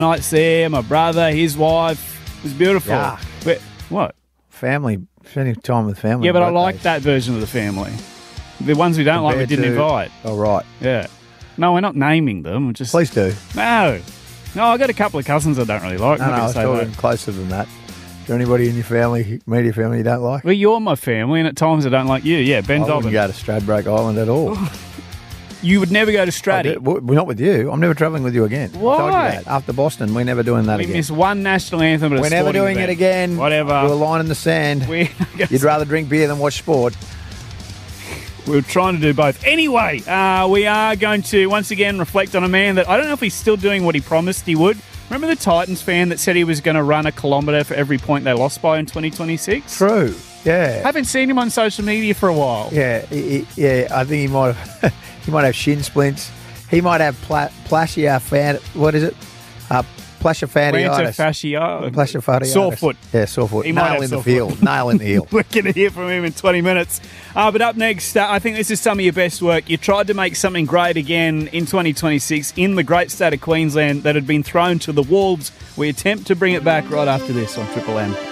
nights there. My brother, his wife. It was beautiful. Yuck. But, what? Family, spending time with family. Yeah, but I on like birthdays. that version of the family. The ones we don't like, we Compared didn't to- invite. Oh, right. Yeah. No, we're not naming them. We're just Please do. No. No, I got a couple of cousins I don't really like. No, I'm not I gonna was say talking that. closer than that. Is there anybody in your family, immediate family, you don't like? Well, you're my family, and at times I don't like you. Yeah, Ben I wouldn't Dobbin. go to Stradbroke Island at all. You would never go to I Stratty. did- We're not with you. I'm never travelling with you again. I told you Why? that. After Boston, we're never doing that We again. miss one national anthem at a We're never sporting doing event. it again. Whatever. Do a line in the sand. You'd rather drink beer than watch sport. We were trying to do both. Anyway, we are going to once again reflect on a man that I don't know if he's still doing what he promised he would. Remember the Titans fan that said he was going to run a kilometre for every point they lost by in 2026? True. Yeah. Haven't seen him on social media for a while. Yeah. Yeah. I think he might have. He might have shin splints. He might have what is it? Plasiopharyngitis. Plasiopharyngitis. Sore foot. Yeah, sore foot. He might Nail have in sore the field. foot. Nail in the heel. We're going to hear from him in 20 minutes. But up next, I think this is some of your best work. You tried to make something great again in 2026 in the great state of Queensland that had been thrown to the wolves. We attempt to bring it back right after this on Triple M.